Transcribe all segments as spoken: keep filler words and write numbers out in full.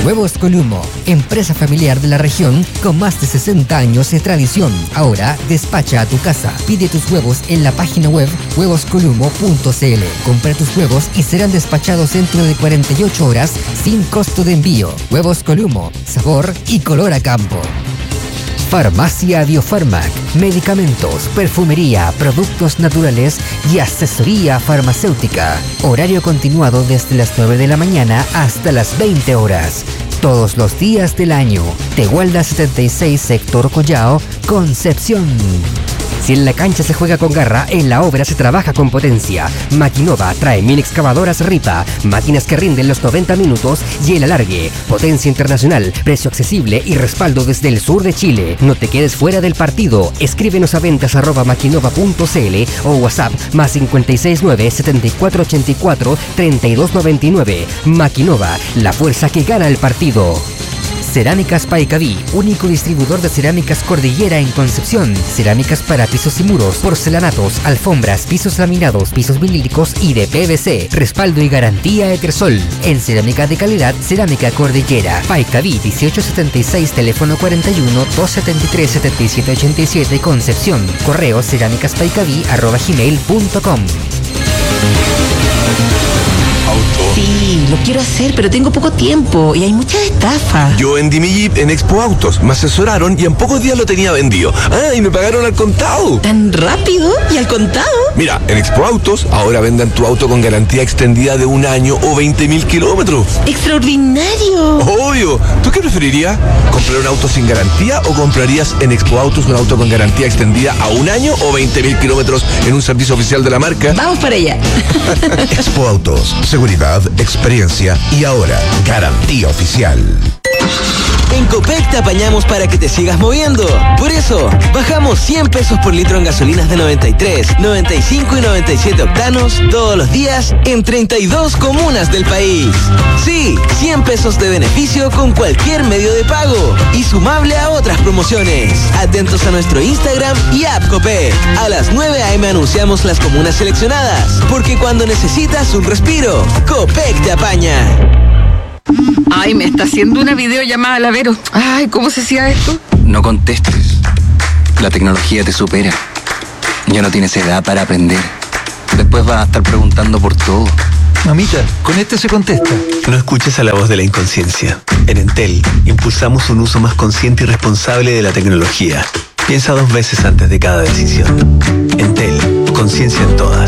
Huevos Columo, empresa familiar de la región con más de sesenta años de tradición. Ahora despacha a tu casa. Pide tus huevos en la página web huevos columo punto c l. Compra tus huevos y serán despachados dentro de cuarenta y ocho horas sin costo de envío. Huevos Columo, sabor y color a campo. Farmacia Biofarmac, medicamentos, perfumería, productos naturales y asesoría farmacéutica. Horario continuado desde las nueve de la mañana hasta las veinte horas. Todos los días del año. Tehuelda setenta y seis, Sector Collao, Concepción. Si en la cancha se juega con garra, en la obra se trabaja con potencia. Maquinova trae mil excavadoras Ripa, máquinas que rinden los noventa minutos y el alargue. Potencia internacional, precio accesible y respaldo desde el sur de Chile. No te quedes fuera del partido. Escríbenos a ventas arroba maquinova punto c l o WhatsApp más cinco seis nueve, siete cuatro ocho cuatro, tres dos nueve nueve. Maquinova, la fuerza que gana el partido. Cerámicas Paicaví, único distribuidor de cerámicas Cordillera en Concepción. Cerámicas para pisos y muros, porcelanatos, alfombras, pisos laminados, pisos vinílicos y de P V C. Respaldo y garantía Etersol. En cerámica de calidad, Cerámica Cordillera. Paicaví dieciocho setenta y seis, teléfono cuarenta y uno, doscientos setenta y tres, setenta y siete ochenta y siete, Concepción. Correo cerámicaspaicaví arroba gmail punto com. Sí, lo quiero hacer, pero tengo poco tiempo y hay muchas estafas. Yo vendí mi Jeep en Expo Autos, me asesoraron y en pocos días lo tenía vendido. Ah, y me pagaron al contado. ¿Tan rápido y al contado? Mira, en Expo Autos ahora vendan tu auto con garantía extendida de un año o veinte mil kilómetros. ¡Extraordinario! Obvio. ¿Tú qué preferirías? ¿Comprar un auto sin garantía o comprarías en Expo Autos un auto con garantía extendida a un año o veinte mil kilómetros en un servicio oficial de la marca? Vamos para allá. Expo Autos, seguridad, experiencia y ahora garantía oficial. En Copec te apañamos para que te sigas moviendo. Por eso, bajamos cien pesos por litro en gasolinas de noventa y tres, noventa y cinco y noventa y siete octanos todos los días en treinta y dos comunas del país. Sí, cien pesos de beneficio con cualquier medio de pago y sumable a otras promociones. Atentos a nuestro Instagram y app Copec. A las nueve a eme anunciamos las comunas seleccionadas, porque cuando necesitas un respiro, Copec te apaña. Ay, me está haciendo una videollamada la Vero. Ay, ¿cómo se hacía esto? No contestes. La tecnología te supera. Ya no tienes edad para aprender. Después vas a estar preguntando por todo. Mamita, con este se contesta. No escuches a la voz de la inconsciencia. En Entel, impulsamos un uso más consciente y responsable de la tecnología. Piensa dos veces antes de cada decisión. Entel, conciencia en todas.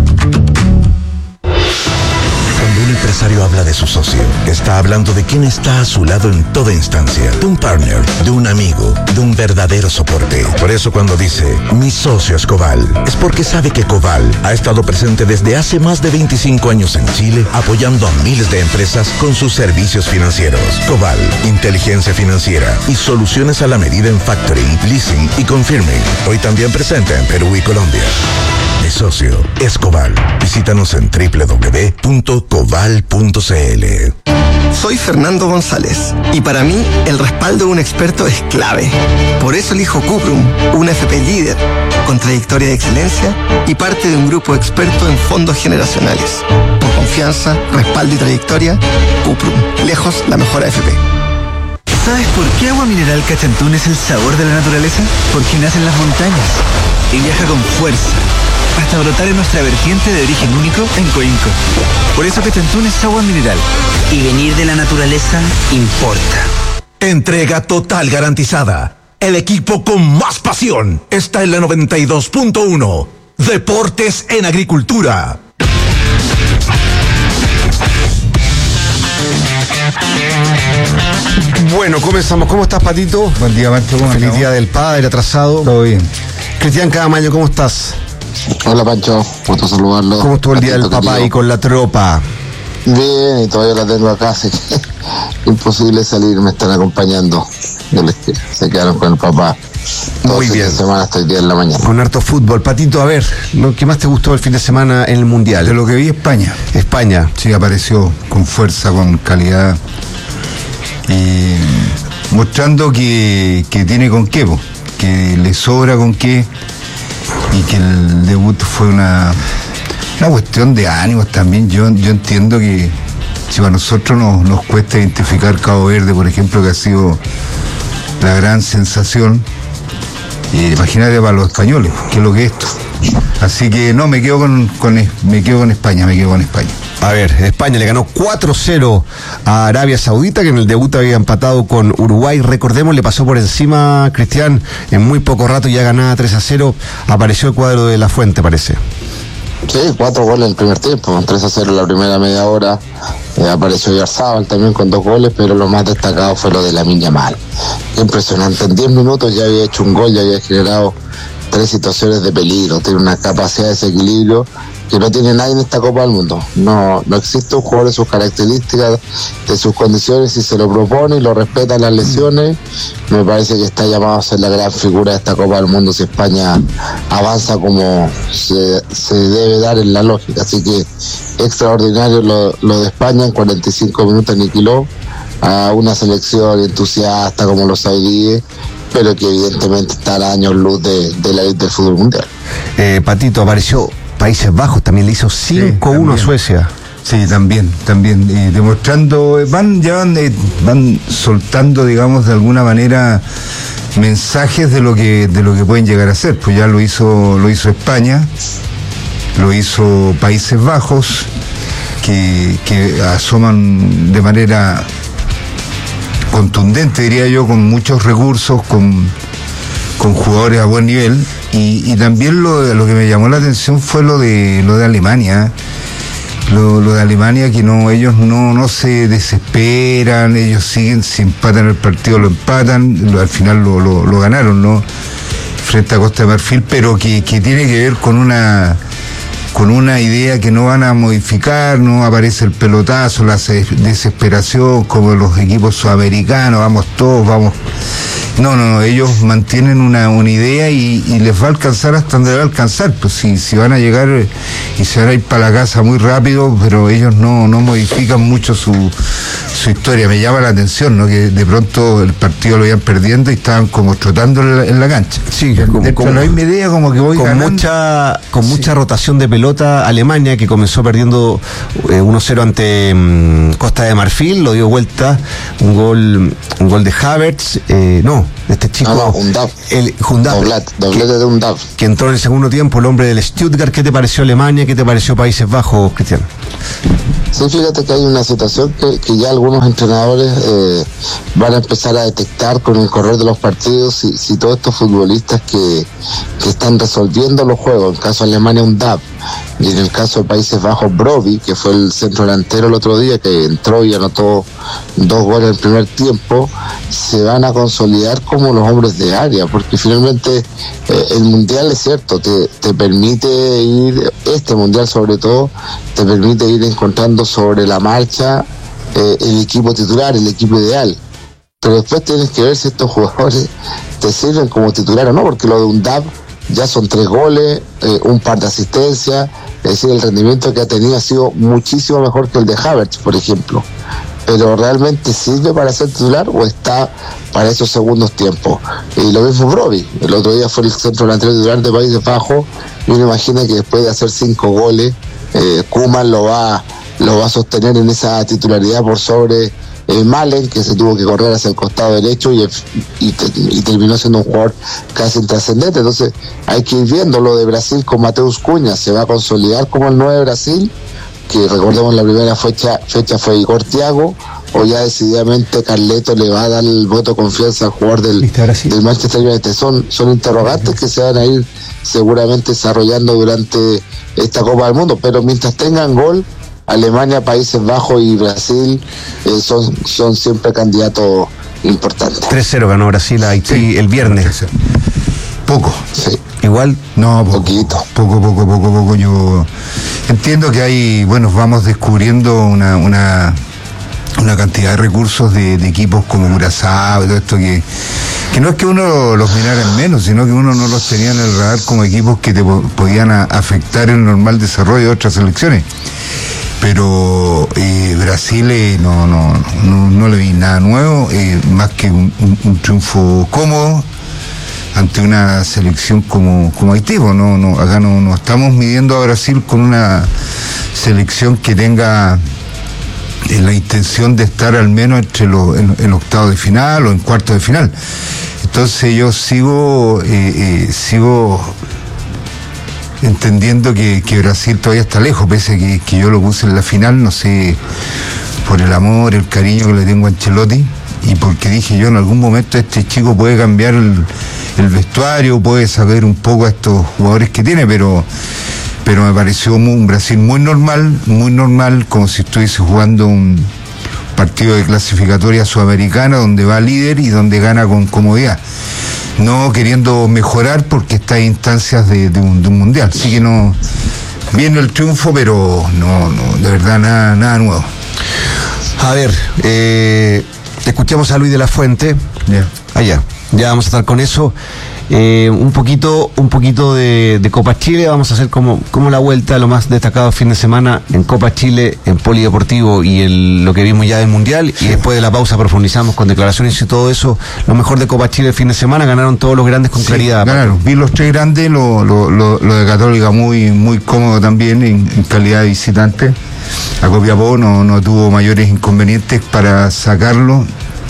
Cuando un empresario habla de su socio, está hablando de quien está a su lado en toda instancia. De un partner, de un amigo, de un verdadero soporte. Por eso cuando dice, mi socio es Coval, es porque sabe que Coval ha estado presente desde hace más de veinticinco años en Chile, apoyando a miles de empresas con sus servicios financieros. Coval, inteligencia financiera y soluciones a la medida en factoring, leasing y confirming. Hoy también presente en Perú y Colombia. Mi socio es Coval. Visítanos en doble u doble u doble u punto coval punto c l. Soy Fernando González y para mí el respaldo de un experto es clave. Por eso elijo Cuprum, una F P líder, con trayectoria de excelencia y parte de un grupo experto en fondos generacionales. Por confianza, respaldo y trayectoria, Cuprum, lejos la mejor A F P. ¿Sabes por qué Agua Mineral Cachantún es el sabor de la naturaleza? Porque nace en las montañas y viaja con fuerza hasta brotar en nuestra vertiente de origen único en Coinco. Por eso Cachantún es agua mineral. Y venir de la naturaleza importa. Entrega total garantizada. El equipo con más pasión está en la noventa y dos punto uno. Deportes en Agricultura. Bueno, comenzamos. ¿Cómo estás, Patito? Buen día, Pancho. ¿Cómo Feliz estamos? día del padre, atrasado. Todo bien. Cristian Cadamayo, ¿cómo estás? Hola, Pancho. Gusto saludarlo. ¿Cómo estuvo el día del papá y con la tropa? Bien, y todavía la tengo acá, así que imposible salir, me están acompañando. Se quedaron con el papá. Todo Muy el bien. fin de semana hasta el día de la mañana. Con harto fútbol. Patito, a ver, ¿qué más te gustó el fin de semana en el Mundial? De lo que vi, España. España. Sí, apareció con fuerza, con calidad. Eh, mostrando que, que tiene con qué, po, que le sobra con qué. Y que el debut fue una, una cuestión de ánimos también. Yo, yo entiendo que, si para nosotros nos, nos cuesta identificar Cabo Verde, por ejemplo, que ha sido la gran sensación, eh, imagínate para los españoles, ¿qué es lo que es esto? Así que no, me quedo con, con me quedo con España, me quedo con España. A ver, España le ganó cuatro cero a Arabia Saudita, que en el debut había empatado con Uruguay. Recordemos, le pasó por encima Cristian en muy poco rato, ya ganaba tres a cero. Apareció el cuadro de La Fuente, parece. Sí, cuatro goles en el primer tiempo, tres a cero en la primera media hora. Eh, apareció Yarzábal también con dos goles, pero lo más destacado fue lo de Lamine Yamal. Impresionante, en diez minutos ya había hecho un gol, ya había generado tres situaciones de peligro, tiene una capacidad de desequilibrio que no tiene nadie en esta Copa del Mundo. No, no existe un jugador de sus características, de sus condiciones, si se lo propone y lo respeta las lesiones, me parece que está llamado a ser la gran figura de esta Copa del Mundo si España avanza como se, se debe dar en la lógica. Así que extraordinario lo, lo de España, en cuarenta y cinco minutos aniquiló a una selección entusiasta como los saudíes, pero que evidentemente está a años luz de, de la elite del fútbol mundial. Eh, Patito, apareció Países Bajos, también le hizo cinco uno a Suecia. Sí, también, también, eh, demostrando, van, ya van, eh, van soltando, digamos, de alguna manera mensajes de lo que, de lo que pueden llegar a ser. Pues ya lo hizo, lo hizo España, lo hizo Países Bajos, que, que asoman de manera contundente, diría yo, con muchos recursos, con, con jugadores a buen nivel. Y, y también lo, lo que me llamó la atención fue lo de lo de Alemania, lo, lo de Alemania, que no, ellos no, no se desesperan, ellos siguen, si empatan el partido lo empatan, lo, al final lo, lo, lo ganaron, ¿no? Frente a Costa de Marfil, pero que, que tiene que ver con una con una idea que no van a modificar, no aparece el pelotazo, la desesperación como los equipos sudamericanos, vamos todos, vamos. No, no, no, ellos mantienen una, una idea y, y les va a alcanzar hasta donde va a alcanzar, pues si, si van a llegar y se van a ir para la casa muy rápido, pero ellos no, no modifican mucho su, su historia. Me llama la atención, ¿no? Que de pronto el partido lo iban perdiendo y estaban como trotando en la, en la cancha. Sí, como, como la misma idea, como que voy con ganando. mucha con Sí. mucha rotación de pelota. Alemania, que comenzó perdiendo eh, uno cero ante um, Costa de Marfil, lo dio vuelta, un gol un gol de Havertz, eh, no, de este chico, No, no, Undav. el Undav, Doblet, doblete de Undav. que entró en el segundo tiempo, el hombre del Stuttgart. ¿Qué te pareció Alemania? ¿Qué te pareció Países Bajos, Cristian? Sí, fíjate que hay una situación que, que ya algunos entrenadores eh, van a empezar a detectar con el correr de los partidos, si, si todos estos futbolistas que, que están resolviendo los juegos, en el caso de Alemania un D A B, y en el caso de Países Bajos Brobbey, que fue el centro delantero el otro día, que entró y anotó dos goles en el primer tiempo, se van a consolidar como los hombres de área, porque finalmente eh, el Mundial, es cierto, te, te permite ir, este Mundial sobre todo, te permite ir encontrando sobre la marcha eh, el equipo titular, el equipo ideal. Pero después tienes que ver si estos jugadores te sirven como titular o no, porque lo de un D A B ya son tres goles, eh, un par de asistencias, es decir, el rendimiento que ha tenido ha sido muchísimo mejor que el de Havertz, por ejemplo. Pero ¿realmente sirve para ser titular o está para esos segundos tiempos? Y lo mismo Brobbey, el otro día fue el centro delantero titular de Países Bajos, y uno imagina que después de hacer cinco goles, eh, Koeman lo va, lo va a sostener en esa titularidad por sobre eh, Malen, que se tuvo que correr hacia el costado derecho y, y, y terminó siendo un jugador casi intrascendente. Entonces hay que ir viendo lo de Brasil con Mateus Cunha, se va a consolidar como el nueve de Brasil, que recordemos la primera fecha, fecha fue Igor Thiago, o ya decididamente Carleto le va a dar el voto de confianza al jugador del, del Manchester United. Son, son interrogantes que se van a ir seguramente desarrollando durante esta Copa del Mundo, pero mientras tengan gol, Alemania, Países Bajos y Brasil eh, son, son siempre candidatos importantes. tres cero ganó Brasil a Haití sí, el viernes. Poco. Sí. Igual. No, poco, poquito. Poco, poco, poco, poco. Yo entiendo que hay, bueno, vamos descubriendo una, una, una cantidad de recursos de, de equipos como Curazao y todo esto que, que no es que uno los mirara en menos, sino que uno no los tenía en el radar como equipos que te podían a, afectar el normal desarrollo de otras selecciones. Pero eh, Brasil eh, no, no, no, no le vi nada nuevo, eh, más que un, un, un triunfo cómodo ante una selección como, como Haití. No, no, acá no, no estamos midiendo a Brasil con una selección que tenga en la intención de estar al menos entre los en, en octavos de final o en cuartos de final. Entonces yo sigo eh, eh, sigo entendiendo que, que Brasil todavía está lejos, pese a que, que yo lo puse en la final, no sé, por el amor, el cariño que le tengo a Ancelotti, y porque dije yo en algún momento este chico puede cambiar el, el vestuario, puede saber un poco a estos jugadores que tiene, pero pero me pareció muy, un Brasil muy normal, muy normal, como si estuviese jugando un partido de clasificatoria sudamericana donde va líder y donde gana con comodidad, no queriendo mejorar porque está en instancias de, de, un, de un mundial. Así que no, viene el triunfo, pero no, no, de verdad nada, nada nuevo. A ver, eh, escuchamos a Luis de la Fuente. Yeah. Allá, ya vamos a estar con eso. Eh, un poquito un poquito de, de Copa Chile. Vamos a hacer como, como la vuelta, lo más destacado fin de semana en Copa Chile, en Polideportivo y el, lo que vimos ya del Mundial, y después de la pausa profundizamos con declaraciones y todo eso. Lo mejor de Copa Chile el fin de semana, ganaron todos los grandes con sí, claridad. Ganaron, vi los tres grandes, lo, lo, lo, lo de Católica muy, muy cómodo también en, en calidad de visitante. A Copiapó no, no tuvo mayores inconvenientes para sacarlo,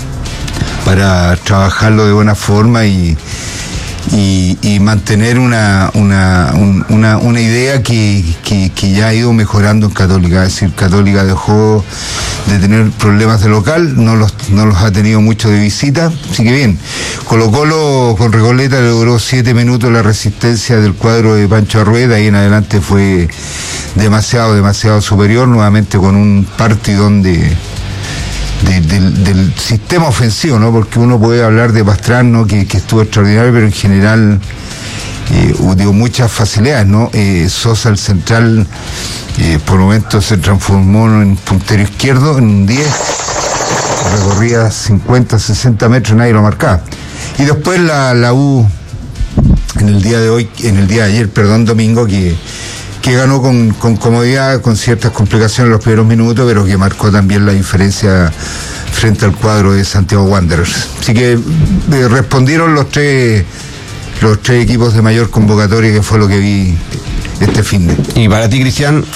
para trabajarlo de buena forma y Y, y mantener una una, un, una una idea que, que, que ya ha ido mejorando en Católica. Es decir, Católica dejó de tener problemas de local, no los no los ha tenido mucho de visita, así que bien. Colo Colo con Recoleta le duró siete minutos la resistencia del cuadro de Pancho Arrueda, y en adelante fue demasiado, demasiado superior, nuevamente con un partido donde De, del, del sistema ofensivo, ¿no? Porque uno puede hablar de Pastrano, que, que estuvo extraordinario, pero en general eh, dio muchas facilidades, ¿no? Eh, Sosa, el central, eh, por momentos se transformó en puntero izquierdo, en un diez, recorría cincuenta, sesenta metros, nadie lo marcaba. Y después la, la U, en el día de hoy, en el día de ayer, perdón, domingo, que que ganó con, con comodidad, con ciertas complicaciones en los primeros minutos, pero que marcó también la diferencia frente al cuadro de Santiago Wanderers. Así que eh, respondieron los tres los tres equipos de mayor convocatoria, que fue lo que vi este fin de. ¿Y para ti, Cristian?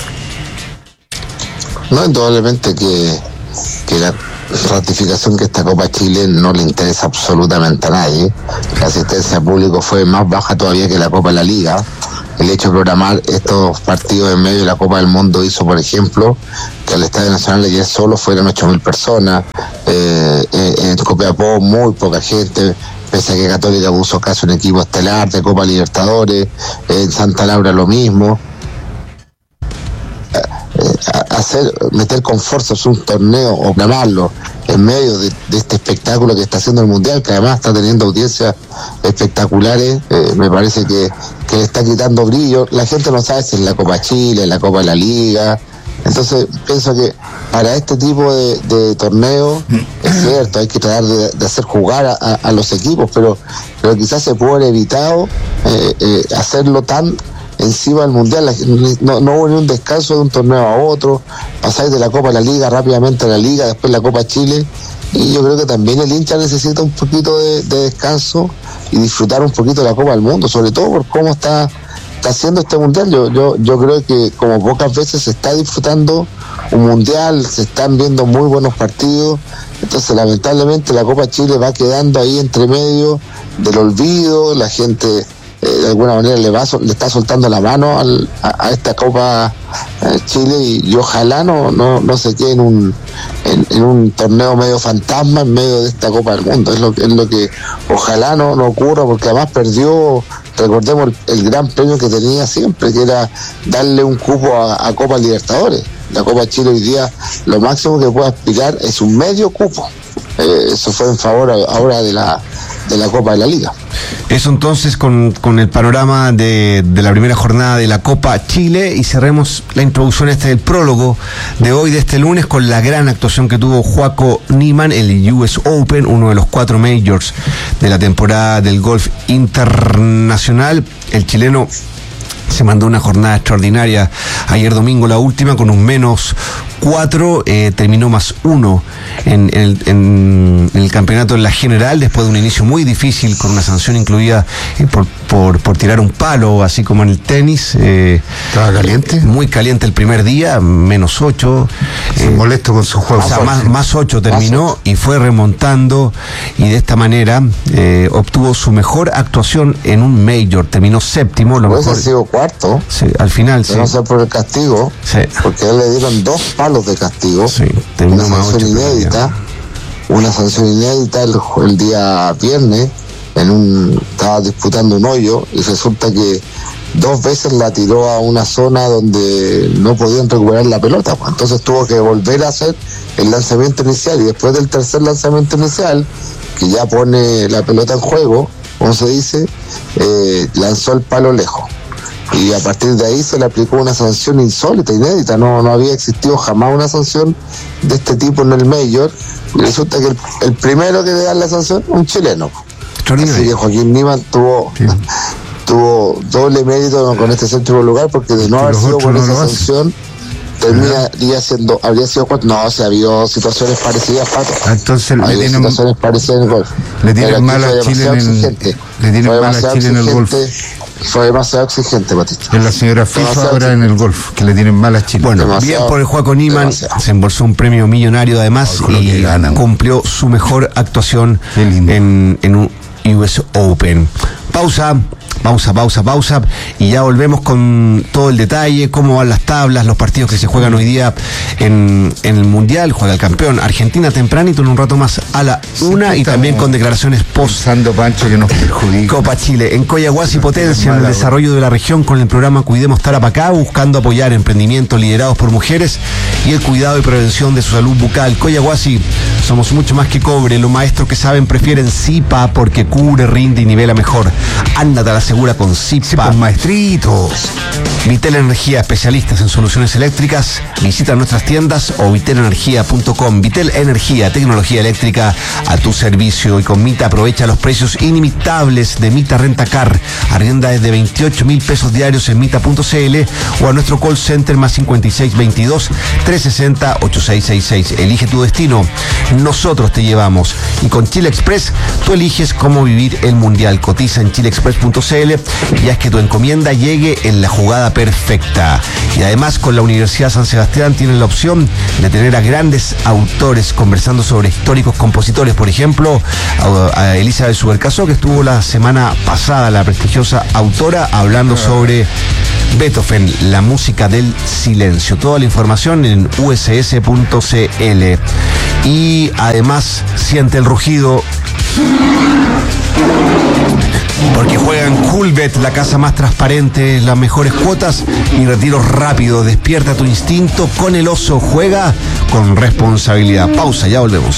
No, indudablemente que, que la ratificación que esta Copa Chile no le interesa absolutamente a nadie. La asistencia al público fue más baja todavía que la Copa de la Liga. El hecho de programar estos partidos en medio de la Copa del Mundo hizo, por ejemplo, que al Estadio Nacional ayer solo fueron ocho mil personas, eh, eh, en Copiapó muy poca gente, pese a que Católica puso casi un equipo estelar de Copa Libertadores, eh, en Santa Laura lo mismo. Hacer, meter con fuerza un torneo o programarlo en medio de, de este espectáculo que está haciendo el Mundial, que además está teniendo audiencias espectaculares, eh, me parece que, que le está quitando brillo. La gente no sabe si es la Copa Chile, la Copa de la Liga. Entonces pienso que para este tipo de, de torneo es cierto, hay que tratar de, de hacer jugar a, a, a los equipos, pero, pero quizás se puede haber evitado eh, eh, hacerlo tan encima del Mundial. No, no hubo ni un descanso de un torneo a otro, pasáis de la Copa a la Liga rápidamente a la Liga, después la Copa Chile, y yo creo que también el hincha necesita un poquito de, de descanso y disfrutar un poquito de la Copa del Mundo, sobre todo por cómo está, está haciendo este Mundial. Yo, yo, yo creo que como pocas veces se está disfrutando un Mundial, se están viendo muy buenos partidos, entonces lamentablemente la Copa Chile va quedando ahí entre medio del olvido, la gente Eh, de alguna manera le va le está soltando la mano al, a, a esta Copa eh, Chile, y, y ojalá no, no, no se quede en un en, en un torneo medio fantasma en medio de esta Copa del Mundo. Es lo, es lo que ojalá no, no ocurra, porque además perdió, recordemos, el, el gran premio que tenía siempre, que era darle un cupo a, a Copa Libertadores. La Copa Chile hoy día lo máximo que puede aspirar es un medio cupo. Eh, eso fue en favor ahora de la de la Copa de la Liga. Eso entonces con, con el panorama de, de la primera jornada de la Copa Chile, y cerremos la introducción este del prólogo de hoy, de este lunes, con la gran actuación que tuvo Joaco Niemann, el U S Open, uno de los cuatro majors de la temporada del golf internacional. El chileno se mandó una jornada extraordinaria ayer domingo, la última, con un menos cuatro, eh, terminó más uno en, en, el, en, en el campeonato en la general, después de un inicio muy difícil con una sanción incluida eh, por, por, por tirar un palo, así como en el tenis. Eh, ¿Estaba caliente? Muy caliente el primer día, menos ocho. Eh, molesto con su juego. O sea, más, más ocho terminó y fue remontando, y de esta manera eh, obtuvo su mejor actuación en un Major, terminó séptimo. Lo Hubiese mejor sido cuarto. Sí, al final, sí. No sé por el castigo, sí. Porque a él le dieron dos palos de castigo. Sí, una sanción inédita, una sanción inédita el, el día viernes, en un, estaba disputando un hoyo y resulta que dos veces la tiró a una zona donde no podían recuperar la pelota, pues. Entonces tuvo que volver a hacer el lanzamiento inicial, y después del tercer lanzamiento inicial, que ya pone la pelota en juego, como se dice, eh, lanzó el palo lejos. Y a partir de ahí se le aplicó una sanción insólita, inédita. No, no había existido jamás una sanción de este tipo en el Major. Y resulta que el, el primero que le da la sanción, un chileno. Así que Joaquín Niemann tuvo, sí. tuvo doble mérito con este séptimo lugar, porque de no haber sido por esa sanción, terminaría siendo, habría sido cuatro. No, o sea, había situaciones parecidas, Pato. Entonces había le tienen, situaciones parecidas en el golf. Le tienen mal a Chile en el, le tienen mal a Chile en el golf. Fue demasiado exigente, Patito. Es la señora FIFA demasiado ahora exigente. En el golf, que le tienen mal a Chile. Bueno, demasiado, bien por el Joaquín Niemann, demasiado. Se embolsó un premio millonario además, oh, y cumplió su mejor actuación en, en un U S Open. Pausa. Pausa, pausa, pausa, y ya volvemos con todo el detalle, cómo van las tablas, los partidos que se juegan hoy día en, en el Mundial. Juega el campeón Argentina tempranito, en un rato más a la una, sí, y también con declaraciones post Pancho que nos perjudica. Copa Chile. En Coyahuasi potencia en el desarrollo de la región con el programa Cuidemos Tarapacá, buscando apoyar emprendimientos liderados por mujeres y el cuidado y prevención de su salud bucal. Coyahuasi, somos mucho más que cobre. Los maestros que saben prefieren Zipa porque cubre, rinde y nivela mejor. Ándate a la segura con Zipa. Sí, pues, maestritos. Vitel Energía, especialistas en soluciones eléctricas. Visita nuestras tiendas o vitel energía punto com. Vitel Energía, tecnología eléctrica a tu servicio. Y con Mita aprovecha los precios inimitables de Mita Rentacar. Arrienda desde veintiocho mil pesos diarios en mita punto c l o a nuestro call center más cincuenta y seis veintidós, trescientos sesenta, ochenta y seis sesenta y seis. Elige tu destino. Nosotros te llevamos. Y con Chile Express, tú eliges cómo vivir el Mundial. Cotiza en chile express punto c l y haz que tu encomienda llegue en la jugada perfecta. Y además con la Universidad San Sebastián tienen la opción de tener a grandes autores conversando sobre históricos compositores. Por ejemplo, a, a Elizabeth Subercaso, que estuvo la semana pasada, la prestigiosa autora, hablando sobre Beethoven, la música del silencio. Toda la información en u s s punto c l. Y además siente el rugido porque juegan Coolbet, la casa más transparente, las mejores cuotas y retiros rápidos. Despierta tu instinto con el oso. Juega con responsabilidad. Pausa, ya volvemos.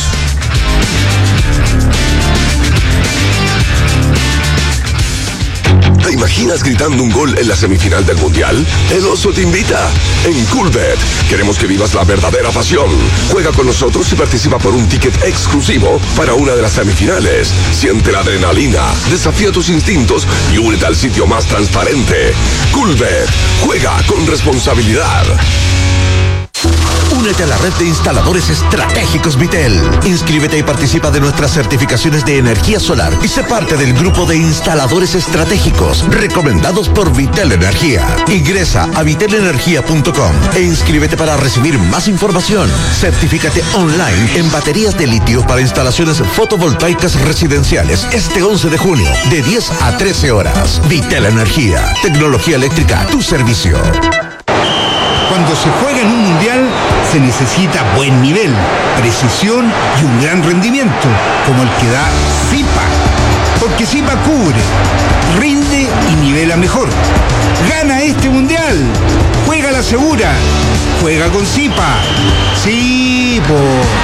¿Te imaginas gritando un gol en la semifinal del Mundial? El Oso te invita. En Coolbet queremos que vivas la verdadera pasión. Juega con nosotros y participa por un ticket exclusivo para una de las semifinales. Siente la adrenalina, desafía tus instintos y únete al sitio más transparente. Coolbet. Juega con responsabilidad. Únete a la red de instaladores estratégicos Vitel. Inscríbete y participa de nuestras certificaciones de energía solar y sé parte del grupo de instaladores estratégicos recomendados por Vitel Energía. Ingresa a vitel energía punto com e inscríbete para recibir más información. Certifícate online en baterías de litio para instalaciones fotovoltaicas residenciales este once de junio de diez a trece horas. Vitel Energía, tecnología eléctrica a tu servicio. Cuando se juega en un mundial, se necesita buen nivel, precisión y un gran rendimiento, como el que da Zipa. Porque Zipa cubre, rinde y nivela mejor. Gana este mundial. Juega la segura. Juega con Zipa. Zipo.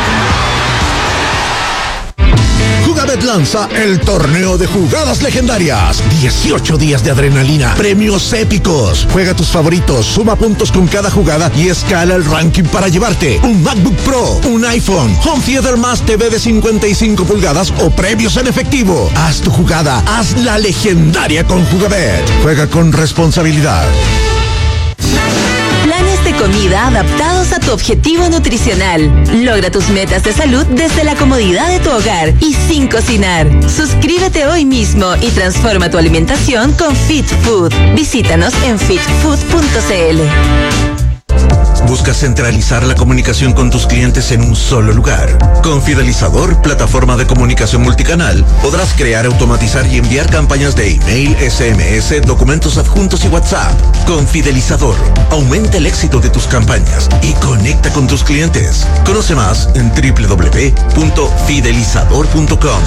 Jugabet lanza el torneo de jugadas legendarias. dieciocho días de adrenalina, premios épicos. Juega tus favoritos, suma puntos con cada jugada y escala el ranking para llevarte un MacBook Pro, un iPhone, Home Theater más T V de cincuenta y cinco pulgadas o premios en efectivo. Haz tu jugada, hazla legendaria con Jugabet. Juega con responsabilidad. Planes planes de comida adaptados a tu objetivo nutricional. Logra tus metas de salud desde la comodidad de tu hogar y sin cocinar. Suscríbete hoy mismo y transforma tu alimentación con Fit Food. Visítanos en fit food punto c l. ¿Buscas centralizar la comunicación con tus clientes en un solo lugar? Con Fidelizador, plataforma de comunicación multicanal, podrás crear, automatizar y enviar campañas de email, S M S, documentos adjuntos y WhatsApp. Con Fidelizador, aumenta el éxito de tus campañas y conecta con tus clientes. Conoce más en doble u doble u doble u punto fidelizador punto com.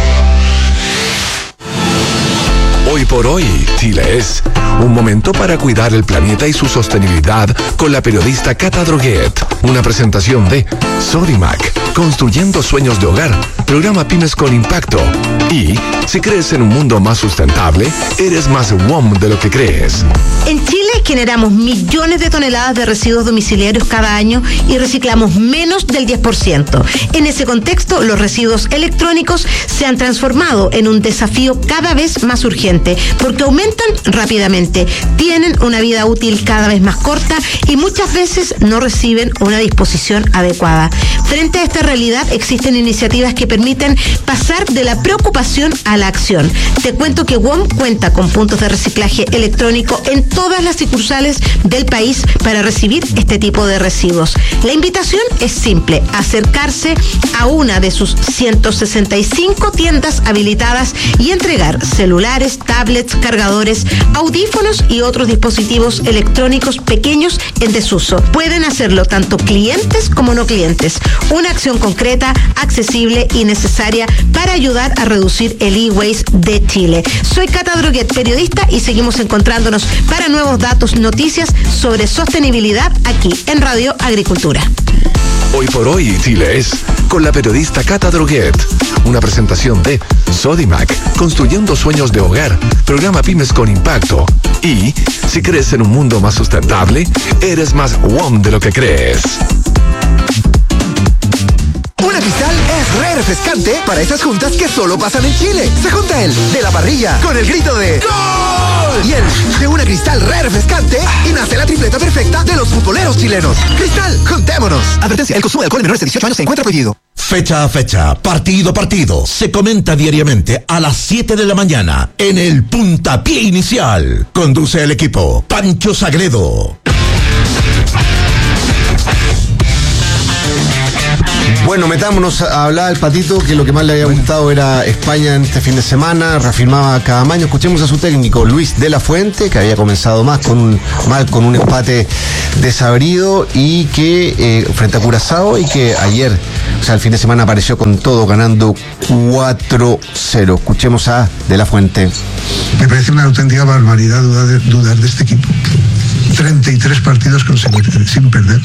Hoy por hoy, Chile es un momento para cuidar el planeta y su sostenibilidad con la periodista Cata Droguet. Una presentación de Sodimac, construyendo sueños de hogar, programa Pymes con Impacto. Y si crees en un mundo más sustentable, eres más W O M de lo que crees. En Chile generamos millones de toneladas de residuos domiciliarios cada año y reciclamos menos del diez por ciento. En ese contexto, los residuos electrónicos se han transformado en un desafío cada vez más urgente, porque aumentan rápidamente, tienen una vida útil cada vez más corta y muchas veces no reciben una disposición adecuada. Frente a esta realidad, existen iniciativas que permiten pasar de la preocupación a la acción. Te cuento que W O M cuenta con puntos de reciclaje electrónico en todas las sucursales del país para recibir este tipo de residuos. La invitación es simple: acercarse a una de sus ciento sesenta y cinco tiendas habilitadas y entregar celulares, tablets, cargadores, audífonos y otros dispositivos electrónicos pequeños en desuso. Pueden hacerlo tanto clientes como no clientes. Una acción concreta, accesible y necesaria para ayudar a reducir el e-waste de Chile. Soy Cata Droguet, periodista, y seguimos encontrándonos para nuevos datos, noticias sobre sostenibilidad aquí en Radio Agricultura. Hoy por hoy, Chile es con la periodista Cata Droguet. Una presentación de Sodimac, construyendo sueños de hogar, programa Pymes con Impacto. Y si crees en un mundo más sustentable, eres más W O M de lo que crees. Una Cristal es re refrescante para esas juntas que solo pasan en Chile. Se junta el de la parrilla con el grito de ¡Gol! Y el de una Cristal re refrescante y nace la tripleta perfecta de los futboleros chilenos. Cristal, juntémonos. Advertencia: el consumo de alcohol en menores de dieciocho años se encuentra prohibido. Fecha a fecha, partido a partido, se comenta diariamente a las siete de la mañana en el puntapié inicial. Conduce el equipo Pancho Sagredo. Bueno, metámonos a hablar al Patito, que lo que más le había gustado era España en este fin de semana, reafirmaba Caamaño. Escuchemos a su técnico, Luis de la Fuente, que había comenzado más con un, mal con un empate desabrido y que eh, frente a Curazao, y que ayer, o sea, el fin de semana apareció con todo, ganando cuatro cero. Escuchemos a de la Fuente. Me parece una auténtica barbaridad dudar de, dudar de este equipo. treinta y tres partidos consecutivos sin perder.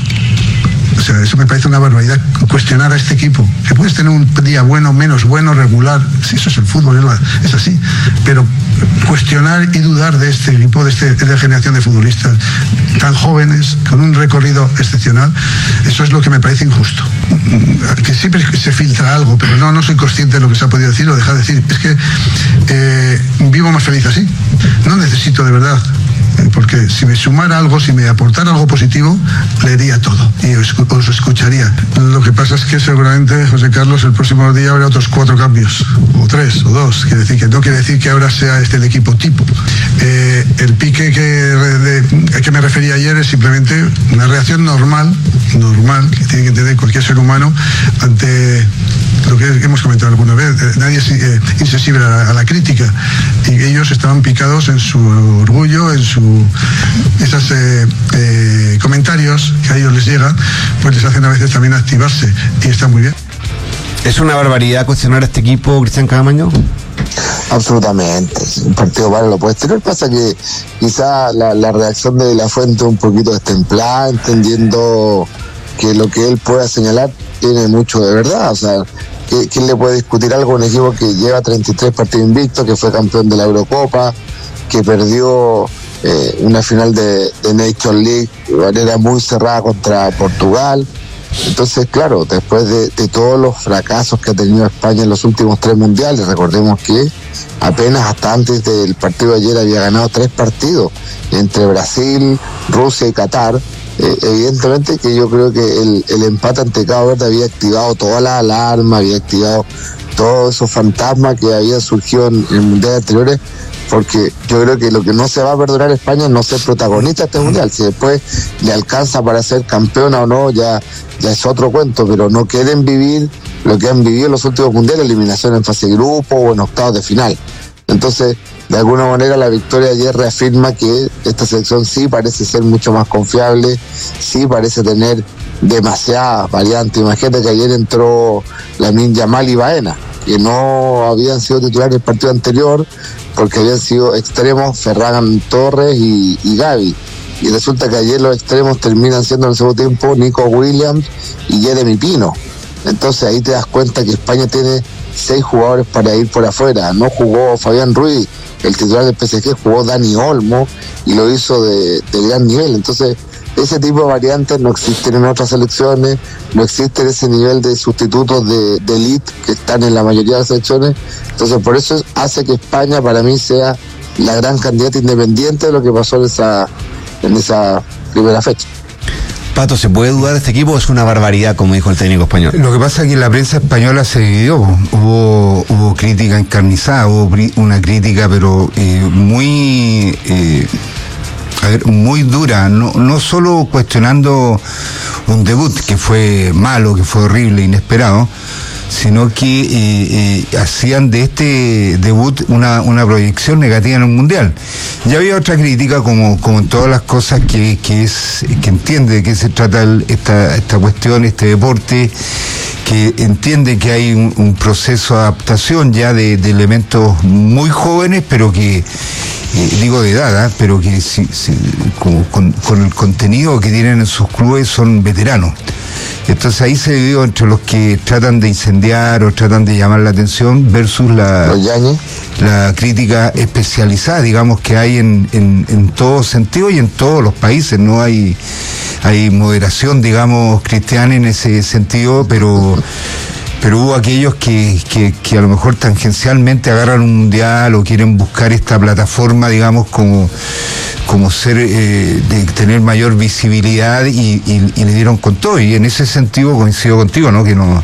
O sea, eso me parece una barbaridad, cuestionar a este equipo. Que puedes tener un día bueno, menos bueno, regular, si eso es el fútbol, es así. Pero cuestionar y dudar de este equipo, de, este, de esta generación de futbolistas tan jóvenes, con un recorrido excepcional, eso es lo que me parece injusto. Que siempre se filtra algo, pero no, no soy consciente de lo que se ha podido decir o dejar de decir. Es que eh, vivo más feliz así. No necesito de verdad, porque si me sumara algo, si me aportara algo positivo, leería todo y os, os escucharía. Lo que pasa es que seguramente, José Carlos, el próximo día habrá otros cuatro cambios, o tres, o dos. Quiere decir que no quiere decir que ahora sea este el equipo tipo. Eh, el pique que, de, que me refería ayer es simplemente una reacción normal, normal, que tiene que tener cualquier ser humano ante lo que hemos comentado alguna vez. Nadie es eh, insensible a la, a la crítica, y ellos estaban picados en su orgullo, en su esos eh, eh, comentarios que a ellos les llegan, pues les hacen a veces también activarse, y está muy bien. ¿Es una barbaridad cuestionar a este equipo, Cristian Caamaño? Absolutamente, un partido malo lo puedes tener. Pasa que quizá la, la reacción de la Fuente un poquito destemplada, entendiendo que lo que él pueda señalar tiene mucho de verdad. O sea, ¿quién le puede discutir algo a un equipo que lleva treinta y tres partidos invictos, que fue campeón de la Eurocopa, que perdió eh, una final de, de Nations League de manera muy cerrada contra Portugal? Entonces, claro, después de, de todos los fracasos que ha tenido España en los últimos tres mundiales, recordemos que apenas hasta antes del partido de ayer había ganado tres partidos entre Brasil, Rusia y Qatar, eh, evidentemente que yo creo que el, el empate ante Cabo Verde había activado toda la alarma, había activado todos esos fantasmas que habían surgido en, en mundiales anteriores, porque yo creo que lo que no se va a perdonar a España es no ser protagonista de este mundial. Si después le alcanza para ser campeona o no, ya, ya es otro cuento, pero no quieren vivir lo que han vivido en los últimos mundiales, eliminación en fase de grupo o en octavos de final. Entonces, de alguna manera la victoria ayer reafirma que esta selección sí parece ser mucho más confiable, sí parece tener demasiadas variantes. Imagínate que ayer entró Lamine Yamal y Baena, que no habían sido titulares el partido anterior porque habían sido extremos Ferran Torres y, y Gavi. Y resulta que ayer los extremos terminan siendo en el segundo tiempo Nico Williams y Jeremy Pino. Entonces ahí te das cuenta que España tiene seis jugadores para ir por afuera. No jugó Fabián Ruiz, el titular del P S G, jugó Dani Olmo y lo hizo de, de gran nivel. Entonces ese tipo de variantes no existen en otras selecciones, no existe ese nivel de sustitutos de, de elite que están en la mayoría de las selecciones. Entonces por eso hace que España para mí sea la gran candidata independiente de lo que pasó en esa, en esa primera fecha. Pato, ¿se puede dudar de este equipo o es una barbaridad, como dijo el técnico español? Lo que pasa es que la prensa española se dividió, hubo, hubo crítica encarnizada, hubo una crítica pero eh, muy... Eh, A ver, muy dura, no, no solo cuestionando un debut que fue malo, que fue horrible, inesperado, sino que eh, eh, hacían de este debut una, una proyección negativa en un mundial. Ya había otra crítica, como, como en todas las cosas, que, que es que entiende de qué se trata el, esta, esta cuestión, este deporte, que entiende que hay un, un proceso de adaptación ya de, de elementos muy jóvenes, pero que Eh, digo de edad, ¿eh? pero que si, si, con, con, con el contenido que tienen en sus clubes son veteranos. Entonces ahí se dividió entre los que tratan de incendiar o tratan de llamar la atención versus la, la crítica especializada, digamos, que hay en, en, en todo sentido y en todos los países. No hay, hay moderación, digamos, cristiana en ese sentido, pero... pero hubo aquellos que, que, que a lo mejor tangencialmente agarran un mundial o quieren buscar esta plataforma, digamos, como, como ser, eh, de tener mayor visibilidad y, y, y le dieron con todo. Y en ese sentido coincido contigo, ¿no? Que no,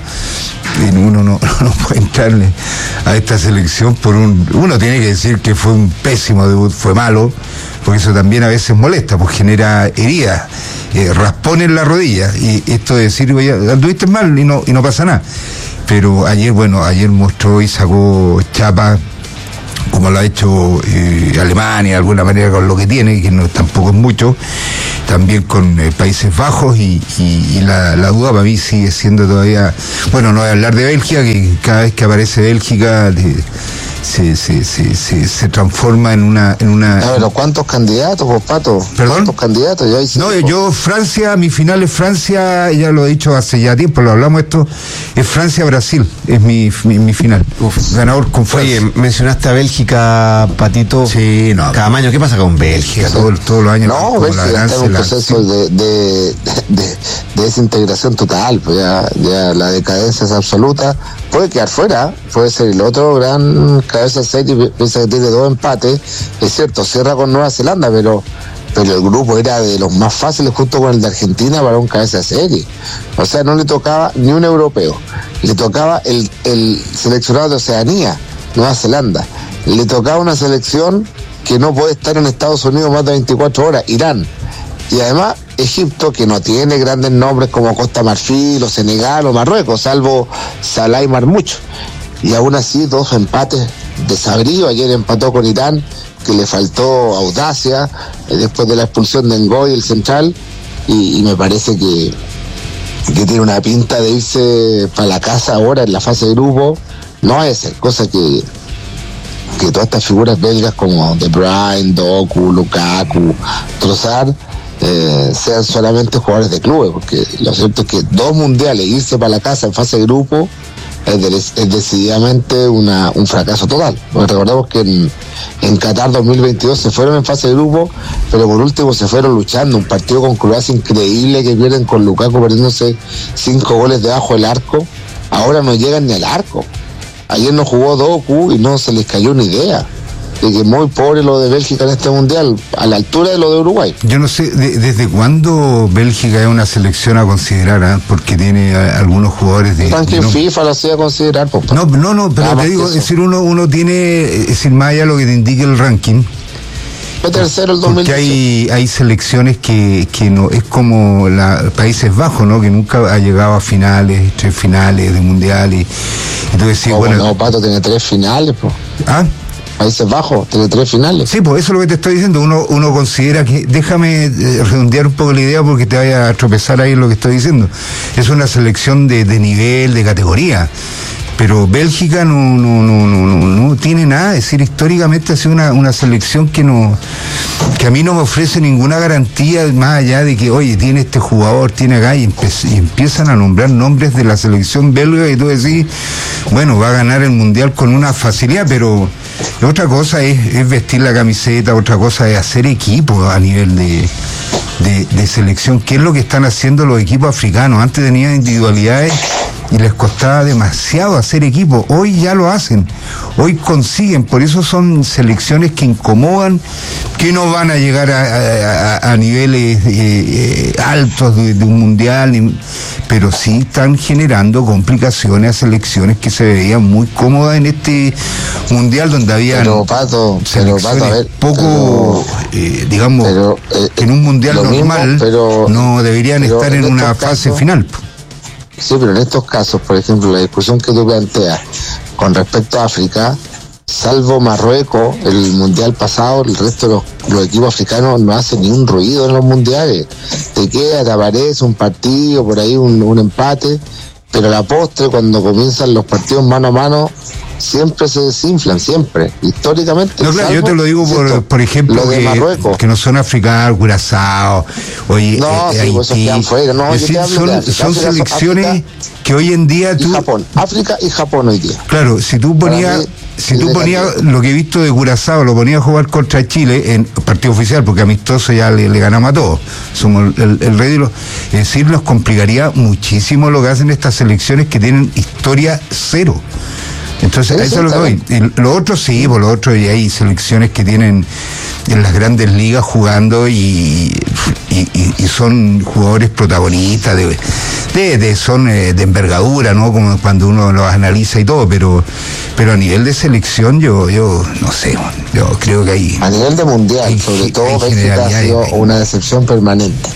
uno no, no puede entrarle a esta selección por un... Uno tiene que decir que fue un pésimo debut, fue malo, porque eso también a veces molesta, pues genera heridas, eh, raspón en la rodilla, y esto de decir, oye, anduviste mal y no, y no pasa nada. Pero ayer, bueno, ayer mostró y sacó chapa, como lo ha hecho eh, Alemania, de alguna manera, con lo que tiene, que no tampoco es mucho, también con eh, Países Bajos, y, y, y la, la duda para mí sigue siendo todavía, bueno, no voy a hablar de Bélgica, que cada vez que aparece Bélgica de, se, se, se, se, se transforma en una... En una no, pero ¿cuántos candidatos, vos, Pato? ¿Perdón? ¿Cuántos candidatos? Ya hay no, yo Francia, mi final es Francia, ya lo he dicho hace ya tiempo, lo hablamos esto, es Francia-Brasil, es mi, mi, mi final. Uf, ganador con Francia. Oye, mencionaste a Bélgica, Patito. Sí, no. Cada año, ¿qué pasa con Bélgica? Todo, todos los años. No, Bélgica está en un proceso de, de, de, de desintegración total, pues ya, ya la decadencia es absoluta. Puede quedar fuera, puede ser el otro gran cabeza de serie, piensa que tiene dos empates, es cierto, cierra con Nueva Zelanda, pero pero el grupo era de los más fáciles junto con el de Argentina para un cabeza de serie. O sea, no le tocaba ni un europeo, le tocaba el, el seleccionado de Oceanía, Nueva Zelanda, le tocaba una selección que no puede estar en Estados Unidos más de veinticuatro horas, Irán, y además Egipto, que no tiene grandes nombres como Costa Marfil o Senegal o Marruecos, salvo Salah y Marmucho. Y aún así, dos empates desabridos. Ayer empató con Irán, que le faltó audacia eh, después de la expulsión de Ngoy, el central, y, y me parece que, que tiene una pinta de irse para la casa ahora en la fase de grupo. No va a ser cosa que, que todas estas figuras belgas como De Bruyne, Doku, Lukaku, Trossard, Eh, sean solamente jugadores de clubes, porque lo cierto es que dos mundiales, irse para la casa en fase de grupo, es, de, es decididamente una, un fracaso total. Porque recordemos que en, en Qatar dos mil veintidós se fueron en fase de grupo, pero por último se fueron luchando. Un partido con Croacia increíble que pierden con Lukaku perdiéndose cinco goles debajo del arco. Ahora no llegan ni al arco. Ayer no jugó Doku y no se les cayó una idea. de que es muy pobre lo de Bélgica en este mundial, a la altura de lo de Uruguay. Yo no sé de, desde cuándo Bélgica es una selección a considerar, ¿eh? Porque tiene a, algunos jugadores de... Tanque no, FIFA lo hacía considerar. Pues, no, no, no, pero te digo, es decir, uno, uno tiene, es decir, más allá de lo que te indique el ranking. Fue tercero el dos mil dieciocho. Porque hay, hay selecciones que, que no, es como la Países Bajos, ¿no? Que nunca ha llegado a finales, tres finales de mundial y, y tú decís, oh, bueno... No, Pato tiene tres finales, pues. ¿Ah? Países Bajos, tiene tres finales. Sí, pues eso es lo que te estoy diciendo. Uno, uno considera que, déjame eh, redondear un poco la idea porque te vaya a tropezar ahí en lo que estoy diciendo. Es una selección de, de nivel, de categoría. Pero Bélgica no, no, no, no, no, no tiene nada, es decir, históricamente ha sido una, una selección que no, que a mí no me ofrece ninguna garantía más allá de que, oye, tiene este jugador, tiene acá, y, empe- y empiezan a nombrar nombres de la selección belga y tú decís, bueno, va a ganar el mundial con una facilidad, pero otra cosa es, es vestir la camiseta, otra cosa es hacer equipo a nivel de, de, de selección, que es lo que están haciendo los equipos africanos. Antes tenían individualidades y les costaba demasiado hacer equipo, hoy ya lo hacen, hoy consiguen, por eso son selecciones que incomodan, que no van a llegar a, a, a niveles eh, eh, altos de, de un mundial, ni, pero sí están generando complicaciones a selecciones que se veían muy cómodas en este mundial donde había pero, Pato, selecciones pero, Pato, a ver, poco, pero, eh, digamos, pero, eh, en un mundial normal mismo, pero, no deberían pero estar en, en una fase casos, final. Sí, pero en estos casos, por ejemplo, la discusión que tú planteas con respecto a África, salvo Marruecos, el mundial pasado, el resto de los, los equipos africanos no hacen ni un ruido en los mundiales. Te queda, te aparece un partido, por ahí un, un empate, pero a la postre, cuando comienzan los partidos mano a mano, siempre se desinflan, siempre, históricamente. No, claro, yo te lo digo por, por ejemplo, lo de que, Marruecos. que no son africanos, Curazao, oye, no, eh, sí, pues Haití, quedan fuera. No, es decir, son, África, son África, selecciones África, que hoy en día tú... Y Japón, África y Japón hoy día. Claro, si tú ponías... Mí, si tú ponías lo que he visto de Curazao, lo ponías a jugar contra Chile en partido oficial, porque amistoso ya le, le ganamos a todos, somos el, el rey de los... Es decir, nos complicaría muchísimo lo que hacen estas selecciones que tienen historia cero. Entonces, eso es lo que voy. Y lo otro sí, por lo otro, y hay selecciones que tienen en las grandes ligas jugando y, y, y, y son jugadores protagonistas, de, de, de son eh, de envergadura, ¿no? Como cuando uno los analiza y todo, pero pero a nivel de selección yo yo no sé, yo creo que hay... A nivel de mundial, hay, sobre todo, Bélgica ha sido hay, una decepción permanente.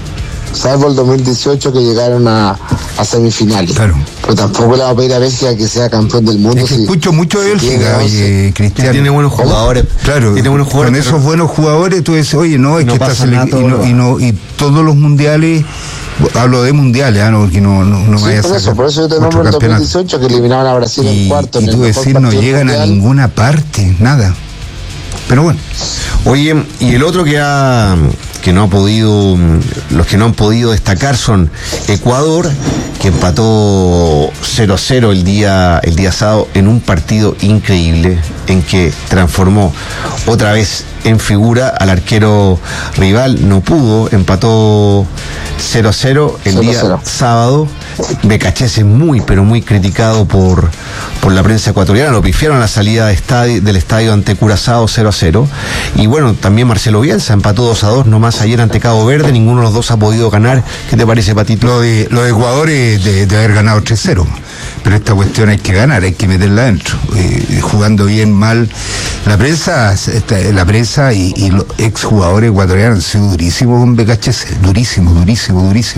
Salvo el dos mil dieciocho que llegaron a, a semifinales. Claro. Pero tampoco le va a pedir a Bélgica que sea campeón del mundo. Es que si, escucho mucho de si Bélgica, oye, Cristiano. Tiene buenos jugadores. Claro, tiene buenos jugadores, con esos buenos jugadores tú dices, oye, no, es no que esta selección... Y, no, y, no, y todos los mundiales... Hablo de mundiales, ¿eh? No, porque no, no, no sí, vaya por a eso, por eso yo te nombro el dos mil dieciocho que eliminaron a Brasil y, en cuarto. Y en tú el decir, no llegan mundial. A ninguna parte, nada. Pero bueno. Oye, y el otro que ha que no ha podido, los que no han podido destacar son Ecuador, que empató cero a cero el día, el día sábado en un partido increíble en que transformó otra vez en figura al arquero rival, no pudo, empató cero a cero el día sábado. Becachese muy, pero muy criticado por, por la prensa ecuatoriana, lo pifiaron a la salida de estadio, del estadio ante Curazao cero a cero. Y bueno, también Marcelo Bielsa empató dos a dos nomás ayer ante Cabo Verde, ninguno de los dos ha podido ganar. ¿Qué te parece, Patito? Lo de, lo de Ecuador es de, de haber ganado tres cero, pero esta cuestión hay que ganar, hay que meterla adentro, eh, jugando bien, mal. La prensa, esta, la prensa y, y los exjugadores ecuatorianos han sido durísimos con Becachese, durísimo, durísimo, durísimo.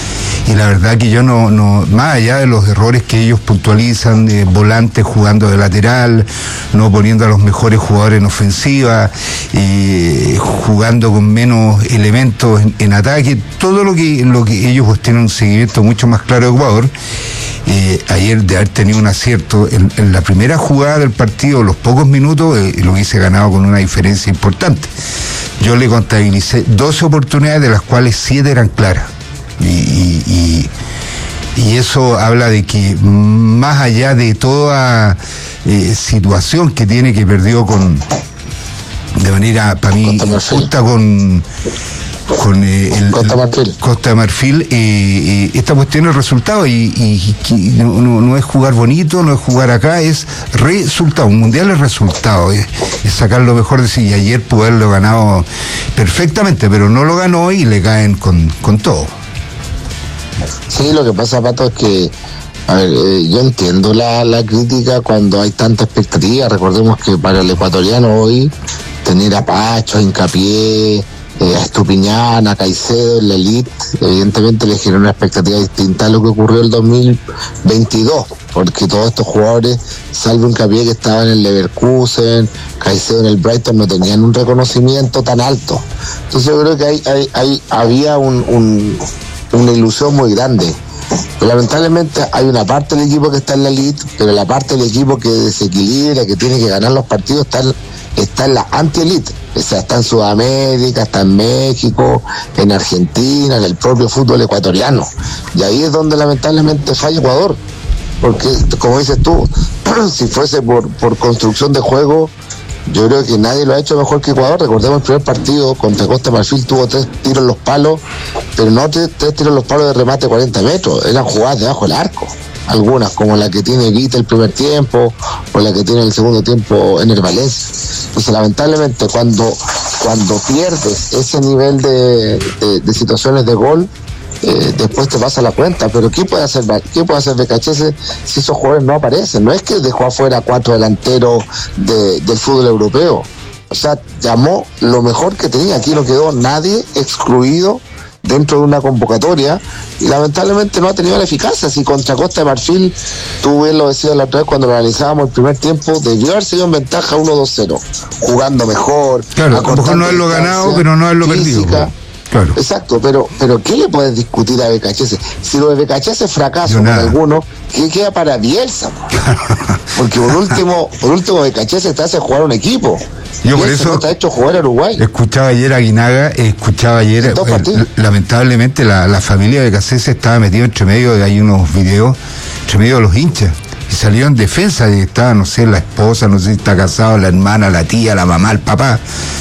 Y la verdad que yo no, no, más allá de los errores que ellos puntualizan, de volantes jugando de lateral, no poniendo a los mejores jugadores en ofensiva, eh, jugando con menos elementos en, en ataque, todo lo que, lo que ellos pues tienen un seguimiento mucho más claro de Ecuador. Eh, ayer de haber tenido un acierto en, en la primera jugada del partido, los pocos minutos, eh, lo hubiese ganado con una diferencia importante. Yo le contabilicé doce oportunidades, de las cuales siete eran claras. Y, y, y, y eso habla de que más allá de toda eh, situación que tiene, que perdió con de manera para mí justa con con eh, el, Costa de Marfil, Costa de Marfil eh, eh, esta cuestión es resultado y, y, y no, no, no es jugar bonito, no es jugar acá, es resultado. Un mundial es resultado, es, es sacar lo mejor de sí. Y ayer pudo haberlo ganado perfectamente, pero no lo ganó y le caen con, con todo. Sí, lo que pasa, Pato, es que a ver, eh, yo entiendo la, la crítica cuando hay tanta expectativa. Recordemos que para el ecuatoriano hoy tener a Pacho, a Hincapié, eh, a Estupiñán, a Caicedo en la elite, evidentemente le generó una expectativa distinta a lo que ocurrió el dos mil veintidós, porque todos estos jugadores, salvo Hincapié que estaba en el Leverkusen, Caicedo en el Brighton, no tenían un reconocimiento tan alto. Entonces yo creo que hay, hay, hay había un, un, una ilusión muy grande. Pero lamentablemente hay una parte del equipo que está en la elite, pero la parte del equipo que desequilibra, que tiene que ganar los partidos, está en, está en la anti-elite. O sea, está en Sudamérica, está en México, en Argentina, en el propio fútbol ecuatoriano. Y ahí es donde lamentablemente falla Ecuador. Porque, como dices tú, si fuese por, por construcción de juego, yo creo que nadie lo ha hecho mejor que Ecuador. Recordemos el primer partido contra Costa de Marfil, tuvo tres tiros en los palos, pero no tres, tres tiros en los palos de remate de cuarenta metros, eran jugadas debajo del arco. Algunas, como la que tiene Vita el primer tiempo, o la que tiene el segundo tiempo en el Valencia. Entonces, lamentablemente, cuando, cuando pierdes ese nivel de, de, de situaciones de gol, Eh, después te pasa la cuenta. Pero ¿qué puede hacer qué puede hacer Becachese si esos jugadores no aparecen? No es que dejó afuera cuatro delanteros de, del fútbol europeo. O sea, llamó lo mejor que tenía. Aquí no quedó nadie excluido dentro de una convocatoria y lamentablemente no ha tenido la eficacia. Si contra Costa de Marfil, tú bien lo decías la otra vez cuando lo analizábamos el primer tiempo, debió haber sido en ventaja uno dos cero, jugando mejor. Claro, a lo mejor no haberlo ganado, pero no haberlo perdido. Claro. Exacto, pero pero ¿qué le puedes discutir a Becachese? Si lo de Becachese fracaso con alguno, ¿qué queda para Bielsa? Porque por último, por último Becachese te hace jugar un equipo. Yo por eso no está hecho jugar a Uruguay. Escuchaba ayer a Guinaga, escuchaba ayer, eh, lamentablemente la, la familia de Becachese estaba metida entre medio de, hay unos videos, entre medio de los hinchas. Y salió en defensa de que estaba, no sé, la esposa, no sé si está casado, la hermana, la tía, la mamá, el papá.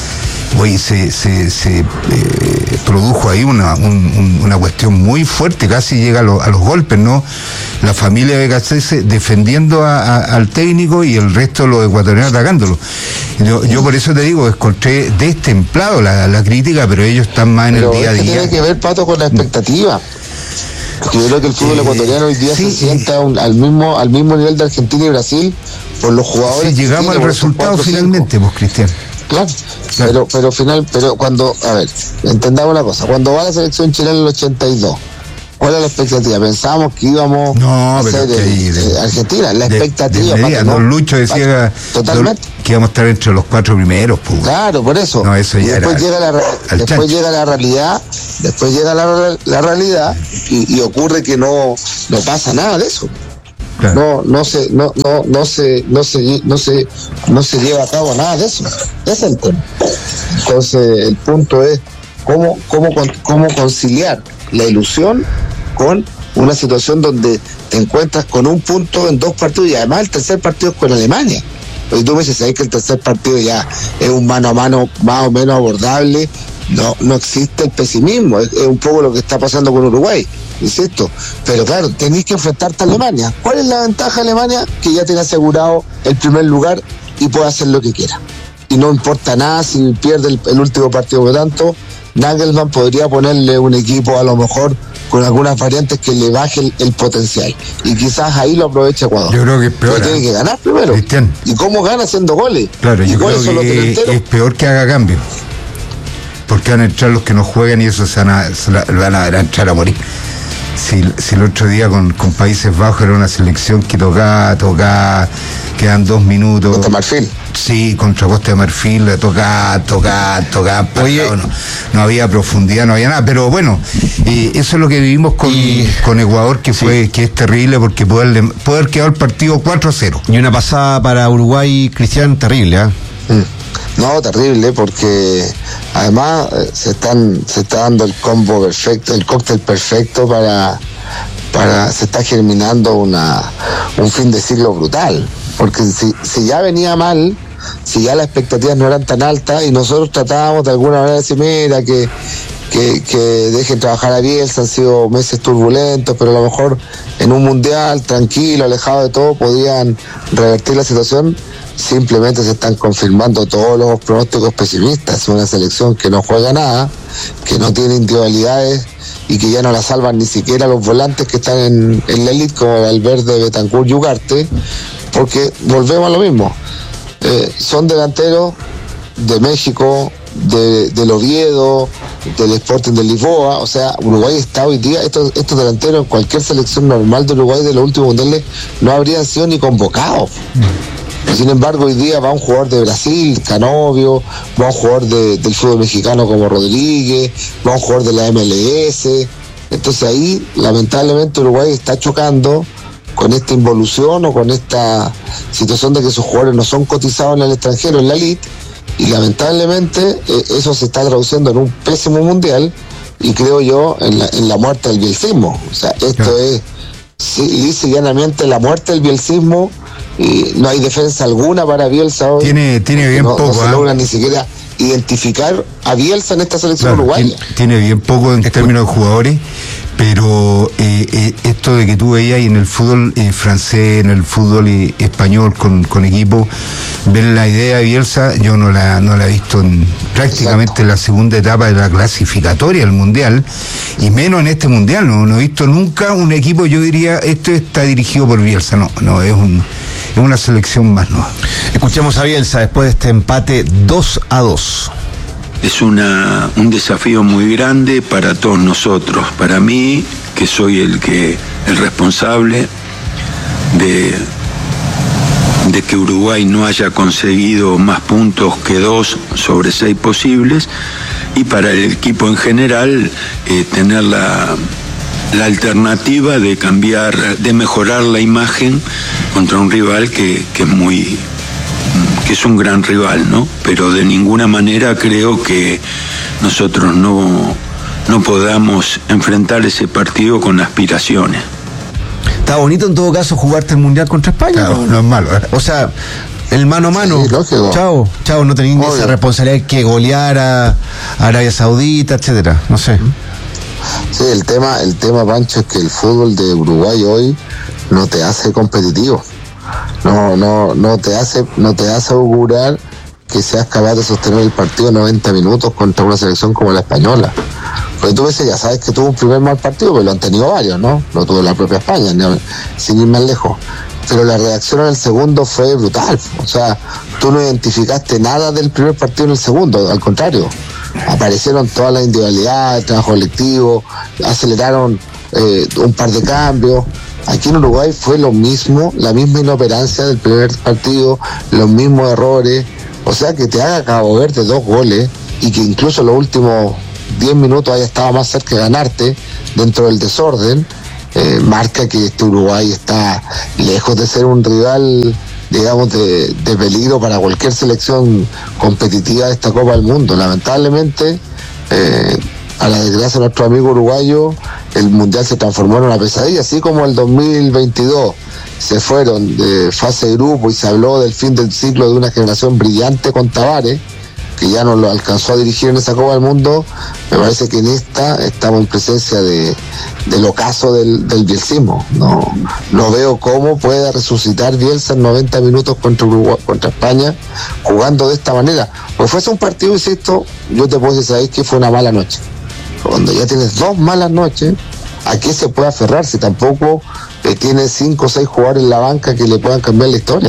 Hoy se, se, se eh, produjo ahí una, un, un, una cuestión muy fuerte, casi llega a, lo, a los golpes, ¿no? La familia de Becachese defendiendo a, a, al técnico y el resto de los ecuatorianos atacándolo. Yo, yo por eso te digo, encontré destemplado la, la crítica, pero ellos están más en pero el día a día. Tiene que ver, Pato, con la expectativa. Porque yo creo que el fútbol eh, ecuatoriano hoy día sí, se sienta un, al mismo al mismo nivel de Argentina y Brasil por los jugadores. Sí, llegamos al resultado finalmente, pues, Cristian. Claro, claro, pero pero final, pero cuando, a ver, entendamos una cosa, cuando va la selección chilena en el ochenta y dos, ¿cuál era la expectativa? Pensábamos que íbamos no, a ser de, de, de Argentina, la de, expectativa. De media, Pato, don Lucho decía totalmente que íbamos a estar entre los cuatro primeros. Pues. Claro, por eso. No, eso ya después era llega la después llega la realidad, después llega la, la realidad y, y ocurre que no no pasa nada de eso. Claro. No, no se, no, no, no se, no se, no se, no se lleva a cabo nada de eso. Ese es el tema. Entonces, el punto es cómo, cómo, cómo conciliar la ilusión con una situación donde te encuentras con un punto en dos partidos y además el tercer partido es con Alemania. Y tú me dices, ¿sabes que el tercer partido ya es un mano a mano más o menos abordable? No, no existe el pesimismo, es, es un poco lo que está pasando con Uruguay, insisto. Pero claro, tenéis que enfrentarte a Alemania. ¿Cuál es la ventaja de Alemania? Que ya tiene asegurado el primer lugar y puede hacer lo que quiera. Y no importa nada si pierde el, el último partido. Por tanto, Nagelsmann podría ponerle un equipo a lo mejor con algunas variantes que le baje el, el potencial. Y quizás ahí lo aprovecha Ecuador. Yo creo que es peor. Pero tiene que ganar primero. Cristian. ¿Y cómo gana haciendo goles? Claro, yo creo que es, es peor que haga cambio. Porque van a entrar los que no juegan y eso se van a, se van a, a entrar a morir. Si, si el otro día con, con Países Bajos era una selección que tocaba, tocaba, quedan dos minutos. Contra Marfil. Sí, contra Costa de Marfil, tocaba, tocaba, tocaba. Oye, no, no había profundidad, no había nada. Pero bueno, eh, eso es lo que vivimos con, y, con Ecuador, que fue, sí. que es terrible porque puede haber, puede haber quedado el partido cuatro a cero. Y una pasada para Uruguay, Cristian, terrible, ¿eh? Mm. No, terrible, porque además eh, se están se está dando el combo perfecto, el cóctel perfecto para para se está germinando una un fin de siglo brutal, porque si si ya venía mal, si ya las expectativas no eran tan altas y nosotros tratábamos de alguna manera de decir, mira, que que, que dejen trabajar a Bielsa, han sido meses turbulentos, pero a lo mejor en un mundial tranquilo, alejado de todo, podían revertir la situación. Simplemente se están confirmando todos los pronósticos pesimistas. Es una selección que no juega nada, que no tiene individualidades y que ya no la salvan ni siquiera los volantes que están en, en la elite, como Valverde, Betancur y Ugarte, porque volvemos a lo mismo. Eh, son delanteros de México, de, del Oviedo, del Sporting de Lisboa. O sea, Uruguay está hoy día, estos, estos delanteros en cualquier selección normal de Uruguay de los últimos mundiales no habrían sido ni convocados. Sin embargo, hoy día va un jugador de Brasil, Canovio, va un jugador de, del fútbol mexicano como Rodríguez, va un jugador de la M L S. Entonces ahí, lamentablemente, Uruguay está chocando con esta involución o con esta situación de que sus jugadores no son cotizados en el extranjero, en la elite, y lamentablemente eh, eso se está traduciendo en un pésimo mundial y creo yo en la, en la muerte del bielcismo. O sea, esto claro. es sí, lisa y llanamente la muerte del bielcismo. Y no hay defensa alguna para Bielsa hoy. Tiene, tiene bien no, poco. No se ¿eh? logra ni siquiera identificar a Bielsa en esta selección claro, uruguaya. Tiene, tiene bien poco en términos de jugadores, pero eh, eh, esto de que tú veías en el fútbol eh, francés, en el fútbol eh, español con, con equipo, ver la idea de Bielsa, yo no la, no la he visto en, prácticamente en la segunda etapa de la clasificatoria del Mundial, y menos en este Mundial. No, no he visto nunca un equipo, yo diría, esto está dirigido por Bielsa. No, no, es un... es una selección más nueva. Escuchemos a Bielsa después de este empate dos a dos. Es una, un desafío muy grande para todos nosotros, para mí, que soy el que el responsable de, de que Uruguay no haya conseguido más puntos que dos sobre seis posibles, y para el equipo en general eh, tener la la alternativa de cambiar, de mejorar la imagen contra un rival que, que es muy, que es un gran rival, ¿no? Pero de ninguna manera creo que nosotros no, no podamos enfrentar ese partido con aspiraciones. Está bonito en todo caso jugarte el Mundial contra España. Claro, no, no es malo, ¿eh? O sea, el mano a mano. Sí, lógico. Chao, chao, no tenéis esa responsabilidad que golear a Arabia Saudita, etcétera. No sé. Sí, el tema, el tema, Pancho, es que el fútbol de Uruguay hoy no te hace competitivo. No, no, no te hace, no te hace augurar que seas capaz de sostener el partido noventa minutos contra una selección como la española. Porque tú ves, ya sabes que tuvo un primer mal partido, pero lo han tenido varios, ¿no? Lo tuvo la propia España, ¿no? Sin ir más lejos. Pero la reacción en el segundo fue brutal. O sea, tú no identificaste nada del primer partido en el segundo, al contrario. Aparecieron todas las individualidades, el trabajo colectivo, aceleraron eh, un par de cambios. Aquí en Uruguay fue lo mismo, la misma inoperancia del primer partido, los mismos errores. O sea, que te haga Cabo Verde dos goles y que incluso los últimos diez minutos haya estado más cerca de ganarte dentro del desorden, eh, marca que este Uruguay está lejos de ser un rival, digamos, de, de peligro para cualquier selección competitiva de esta Copa del Mundo. Lamentablemente, eh, a la desgracia de nuestro amigo uruguayo, el Mundial se transformó en una pesadilla, así como el dos mil veintidós se fueron de fase de grupo y se habló del fin del ciclo de una generación brillante con Tavares, que ya no lo alcanzó a dirigir en esa Copa del Mundo. Me parece que en esta estamos en presencia de, del ocaso del, del bielcismo. No, no veo cómo pueda resucitar Bielsa en noventa minutos contra Uruguay, contra España, jugando de esta manera. Pues fuese un partido, insisto, yo te puedo decir, ¿sabéis que fue una mala noche? Cuando ya tienes dos malas noches, ¿a qué se puede aferrar si tampoco eh, tiene cinco o seis jugadores en la banca que le puedan cambiar la historia?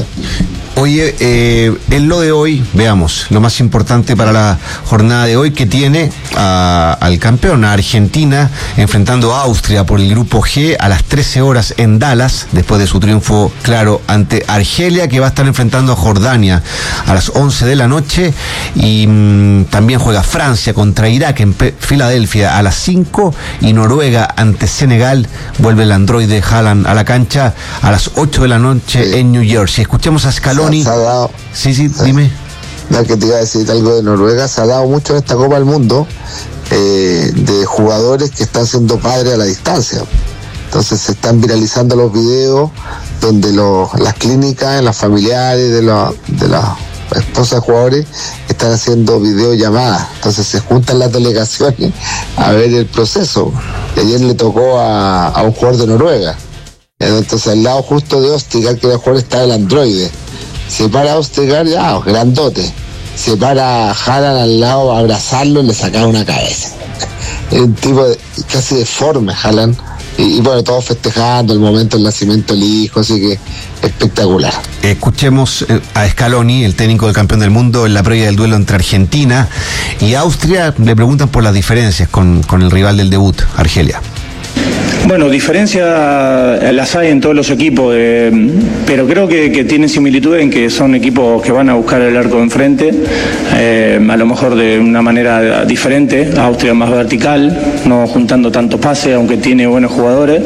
Oye, eh, en lo de hoy, veamos, lo más importante para la jornada de hoy, que tiene a, al campeón, a Argentina, enfrentando a Austria por el grupo G a las trece horas en Dallas, después de su triunfo, claro, ante Argelia, que va a estar enfrentando a Jordania a las once de la noche, y mmm, también juega Francia contra Irak en P- Filadelfia a las cinco, y Noruega ante Senegal, vuelve el androide Haaland a la cancha a las ocho de la noche sí. en New Jersey. Escuchemos a Scaloni. Se ha dado, sí, sí, dime. No, que te iba a decir algo de Noruega. Se ha dado mucho en esta Copa del Mundo eh, de jugadores que están siendo padres a la distancia. Entonces se están viralizando los videos donde los, las clínicas, las familiares de, la, de las esposas de jugadores están haciendo videollamadas, entonces se juntan las delegaciones a ver el proceso. Y ayer le tocó a, a un jugador de Noruega, entonces al lado justo de Ostergaard, que era el jugador, está el androide. Se para Ostergaard, ya, grandote. Se para Haaland al lado a abrazarlo y le sacaba una cabeza. Es un tipo de, casi deforme, Haaland. Y, y bueno, todos festejando el momento del nacimiento del hijo, así que espectacular. Escuchemos a Scaloni, el técnico del campeón del mundo, en la previa del duelo entre Argentina y Austria. Le preguntan por las diferencias con, con el rival del debut, Argelia. Bueno, diferencias las hay en todos los equipos, eh, pero creo que, que tienen similitud en que son equipos que van a buscar el arco enfrente, eh, a lo mejor de una manera diferente. Austria más vertical, no juntando tantos pases, aunque tiene buenos jugadores.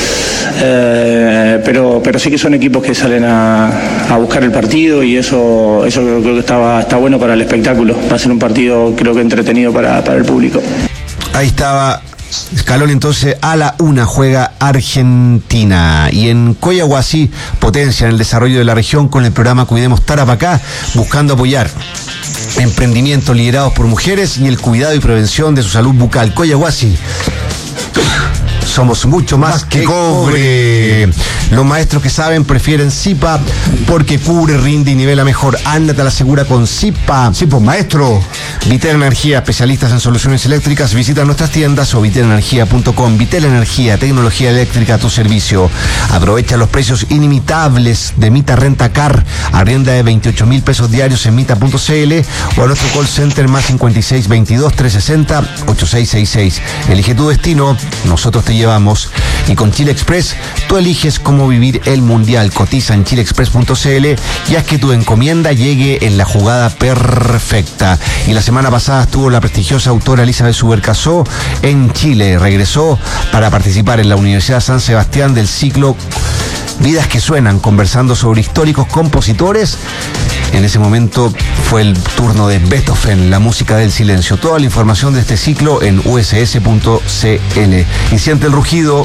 Eh, pero pero sí que son equipos que salen a, a buscar el partido, y eso eso creo, creo que estaba, está bueno para el espectáculo. Va a ser un partido, creo que entretenido para, para el público. Ahí estaba Scaloni. Entonces a la una juega Argentina. Y en Coyahuasi potencia en el desarrollo de la región con el programa Cuidemos Tarapacá, buscando apoyar emprendimientos liderados por mujeres y el cuidado y prevención de su salud bucal. Coyahuasi, somos mucho más, más que, que cobre. cobre. Los maestros que saben prefieren Zipa porque cubre, rinde y nivela mejor. Ándate a la segura con Zipa. Sí, pues maestro. Vitel Energía, especialistas en soluciones eléctricas. Visita nuestras tiendas o vitel energía punto com. Vitel Energía, tecnología eléctrica a tu servicio. Aprovecha los precios inimitables de Mita Renta Car. Arrienda de veintiocho mil pesos diarios en mita punto cl o a nuestro call center más cincuenta y seis veintidós trescientos sesenta ochenta y seis sesenta y seis. Elige tu destino, nosotros te llevamos. Y con Chile Express, tú eliges cómo vivir el mundial. Cotiza en chile express punto cl y haz que tu encomienda llegue en la jugada perfecta. Y la semana pasada estuvo la prestigiosa autora Elizabeth Subercasó en Chile. Regresó para participar en la Universidad San Sebastián del ciclo Vidas que Suenan, conversando sobre históricos compositores. En ese momento fue el turno de Beethoven, la música del silencio. Toda la información de este ciclo en u s s punto c l. Y siente el rugido.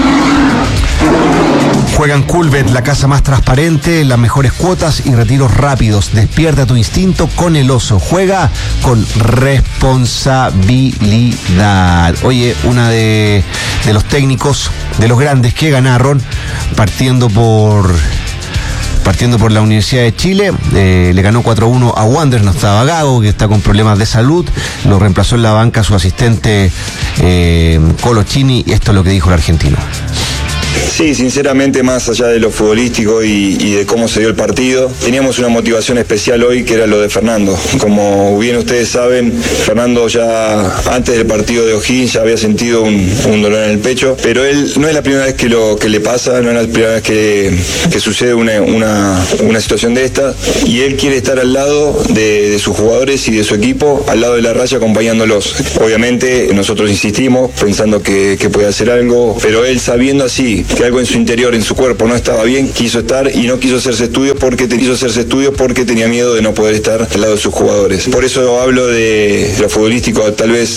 Juegan Coolbet, la casa más transparente, las mejores cuotas y retiros rápidos. Despierta tu instinto con el oso. Juega con responsabilidad. Oye, una de, de los técnicos, de los grandes que ganaron, partiendo por... Partiendo por la Universidad de Chile, eh, le ganó cuatro a uno a Wanderers. No estaba Gago, que está con problemas de salud. Lo reemplazó en la banca su asistente eh, Colo Chini. Y esto es lo que dijo el argentino. Sí, sinceramente, más allá de lo futbolístico y, y de cómo se dio el partido, teníamos una motivación especial hoy, que era lo de Fernando. Como bien ustedes saben, Fernando ya antes del partido de O'Higgins ya había sentido un, un dolor en el pecho, pero él no es la primera vez que lo que le pasa, no es la primera vez que, que sucede una, una, una situación de esta, y él quiere estar al lado de, de sus jugadores y de su equipo, al lado de la raya, acompañándolos. Obviamente nosotros insistimos pensando que, que puede hacer algo, pero él, sabiendo así que algo en su interior, en su cuerpo no estaba bien, quiso estar y no quiso hacerse estudios porque te quiso hacerse estudios porque tenía miedo de no poder estar al lado de sus jugadores. Por eso hablo de lo futbolístico, tal vez